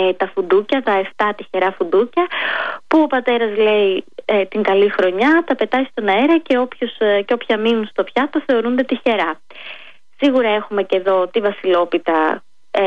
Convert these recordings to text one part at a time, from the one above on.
τα φουντούκια, τα 7 τυχερά φουντούκια, που ο πατέρας λέει την καλή χρονιά, τα πετάει στον αέρα και όποια μείνουν στο πιάτο θεωρούνται τυχερά. Σίγουρα έχουμε και εδώ τη βασιλόπιτα,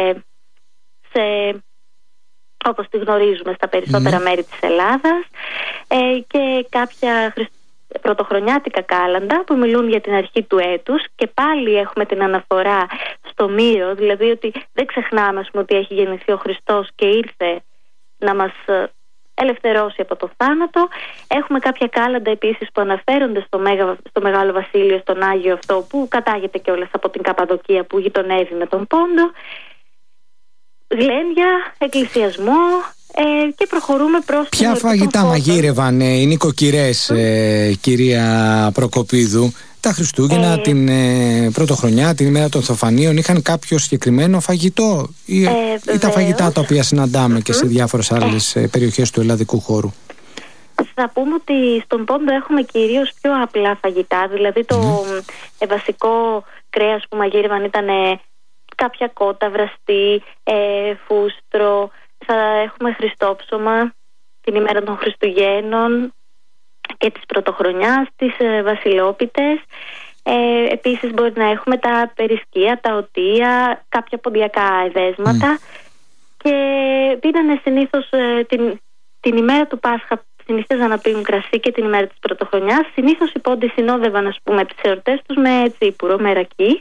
όπως τη γνωρίζουμε στα περισσότερα μέρη της Ελλάδας, και κάποια πρωτοχρονιάτικα κάλαντα που μιλούν για την αρχή του έτους, και πάλι έχουμε την αναφορά στο μύρο, δηλαδή ότι δεν ξεχνάμε, ας πούμε, ότι έχει γεννηθεί ο Χριστός και ήρθε να μας ελευθερώσει από το θάνατο. Έχουμε κάποια κάλαντα επίσης που αναφέρονται στο Μεγάλο Βασίλειο, στον Άγιο αυτό, που κατάγεται κιόλας από την Καπαδοκία, που γειτονεύει με τον Πόντο. Γλένδια, εκκλησιασμό, και προχωρούμε προς... Ποια φαγητά μαγείρευαν οι νοικοκυρές, κυρία Προκοπίδου, τα Χριστούγεννα, την Πρωτοχρονιά, την ημέρα των Θεοφανίων? Είχαν κάποιο συγκεκριμένο φαγητό ή τα φαγητά τα οποία συναντάμε και σε διάφορες άλλες περιοχές του ελλαδικού χώρου? Θα πούμε ότι στον Πόντο έχουμε κυρίως πιο απλά φαγητά, δηλαδή το βασικό κρέας που μαγείρευαν ήταν κάποια κότα, βραστή, φούστρο. Θα έχουμε χριστόψωμα την ημέρα των Χριστουγέννων και της Πρωτοχρονιάς, τις βασιλόπιτες. Επίσης μπορεί να έχουμε τα περισκεία, τα οτεία, κάποια ποντιακά εδέσματα. Και πίνανε συνήθως την ημέρα του Πάσχα, συνήθιζαν να πίνουν κρασί και την ημέρα της Πρωτοχρονιάς. Συνήθως οι πόντοι συνόδευαν, ας πούμε, τις εορτές τους με τσίπουρο, με ρακί.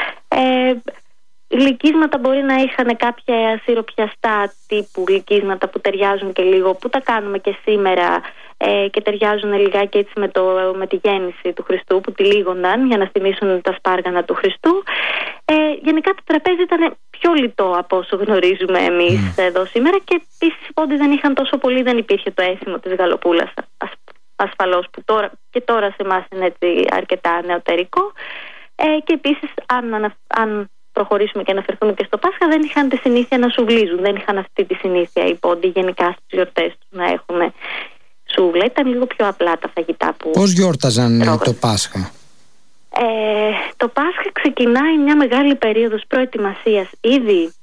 Λυκίσματα μπορεί να είχαν κάποια σιροπιαστά τύπου λυκίσματα που ταιριάζουν και λίγο, που τα κάνουμε και σήμερα, και ταιριάζουν λιγάκι έτσι με τη γέννηση του Χριστού, που τυλίγονταν για να θυμίσουν τα σπάργανα του Χριστού. Γενικά το τραπέζι ήταν πιο λιτό από όσο γνωρίζουμε εμείς εδώ σήμερα, και επίσης οι πόντοι δεν είχαν τόσο πολύ, δεν υπήρχε το αίσθημα της γαλοπούλας ασφαλώς, που τώρα σε εμάς είναι έτσι αρκετά νεωτερικό. Και επίσης αν προχωρήσουμε και αναφερθούμε και στο Πάσχα, δεν είχαν τη συνήθεια να σουβλίζουν. Δεν είχαν αυτή τη συνήθεια οι πόντοι γενικά στις γιορτές τους να έχουν σούβλα. Ήταν λίγο πιο απλά τα φαγητά που... Πώς γιόρταζαν το Πάσχα? Το Πάσχα ξεκινάει μια μεγάλη περίοδος προετοιμασίας ήδη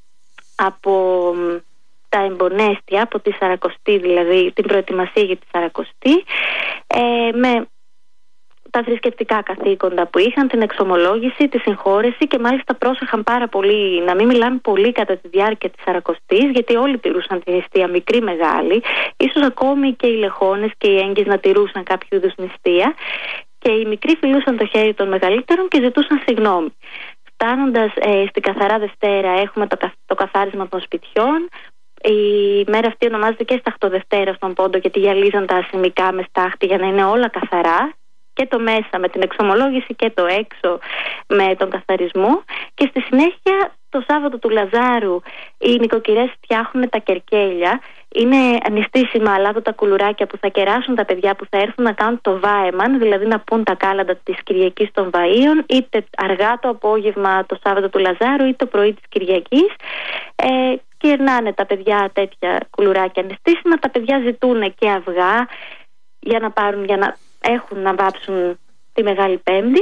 από τα εμπονέστια, από τη Σαρακοστή, δηλαδή την προετοιμασία για τη Σαρακοστή, με τα θρησκευτικά καθήκοντα που είχαν, την εξομολόγηση, τη συγχώρεση, και μάλιστα πρόσεχαν πάρα πολύ να μην μιλάνε πολύ κατά τη διάρκεια της Σαρακοστής, γιατί όλοι τηρούσαν την νηστεία, μικρή μεγάλη, ίσως ακόμη και οι λεχόνες και οι έγκυες να τηρούσαν κάποιο είδους νηστεία, και οι μικροί φιλούσαν το χέρι των μεγαλύτερων και ζητούσαν συγγνώμη. Φτάνοντας στην Καθαρά Δευτέρα έχουμε το καθάρισμα των σπιτιών. Η μέρα αυτή ονομάζεται και Σταχτοδευτέρα στον Πόντο, γιατί γυαλίζαν τα ασημικά με στάχτη για να είναι όλα καθαρά, και το μέσα με την εξομολόγηση και το έξω με τον καθαρισμό. Και στη συνέχεια το Σάββατο του Λαζάρου οι νοικοκυρές φτιάχνουν τα κερκέλια. Είναι ανιστήσιμα αλάτωτα κουλουράκια που θα κεράσουν τα παιδιά που θα έρθουν να κάνουν το βάεμαν, δηλαδή να πούν τα κάλαντα της Κυριακής των Βαΐων, είτε αργά το απόγευμα το Σάββατο του Λαζάρου είτε το πρωί της Κυριακής. Κερνάνε τα παιδιά τέτοια κουλουράκια ανιστήσιμα. Τα παιδιά ζητούν και αυγά για να έχουν να βάψουν τη Μεγάλη Πέμπτη,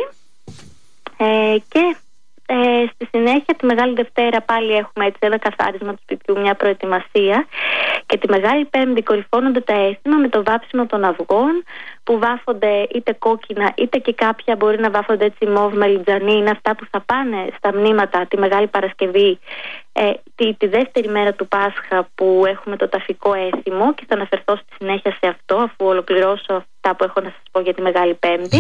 και στη συνέχεια τη Μεγάλη Δευτέρα πάλι έχουμε έτσι ένα καθάρισμα του σπιτιού, μια προετοιμασία, και τη Μεγάλη Πέμπτη κορυφώνονται τα έθιμα με το βάψιμο των αυγών, που βάφονται είτε κόκκινα είτε και κάποια μπορεί να βάφονται έτσι μόβ μελιτζανή. Είναι αυτά που θα πάνε στα μνήματα τη Μεγάλη Παρασκευή, τη δεύτερη μέρα του Πάσχα, που έχουμε το ταφικό έθιμο, και θα αναφερθώ στη συνέχεια σε αυτό αφού ολοκληρώσω αυτά που έχω να σας πω για τη Μεγάλη Πέμπτη.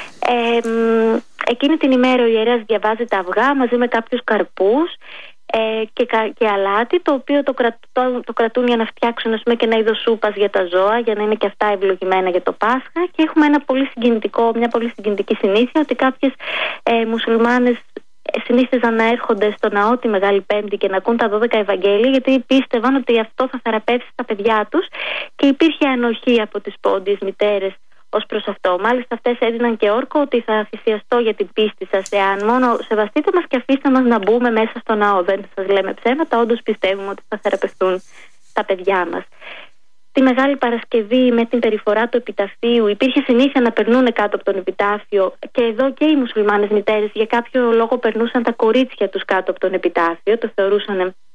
Εκείνη την ημέρα ο ιερέας διαβάζει τα αυγά μαζί με κάποιους καρπούς και αλάτι, το οποίο το κρατούν για να φτιάξουν, ας πούμε, και ένα είδος σούπας για τα ζώα, για να είναι και αυτά ευλογημένα για το Πάσχα. Και έχουμε μια πολύ συγκινητική συνήθεια, ότι κάποιες μουσουλμάνες συνήθιζαν να έρχονται στο ναό τη Μεγάλη Πέμπτη και να ακούν τα 12 Ευαγγέλια, γιατί πίστευαν ότι αυτό θα θεραπεύσει τα παιδιά τους, και υπήρχε ανοχή από τις πόντιες μητέρες ως προς αυτό. Μάλιστα αυτές έδιναν και όρκο ότι θα θυσιαστώ για την πίστη σας, εάν μόνο σεβαστείτε μας και αφήστε μας να μπούμε μέσα στο ναό. Δεν σας λέμε ψέματα, όντως πιστεύουμε ότι θα θεραπευτούν τα παιδιά μας. Τη Μεγάλη Παρασκευή με την περιφορά του επιταφείου υπήρχε συνήθεια να περνούν κάτω από τον επιτάφιο, και εδώ και οι μουσουλμάνες μητέρες για κάποιο λόγο περνούσαν τα κορίτσια τους κάτω από τον επιτάφιο, το θεωρούσαν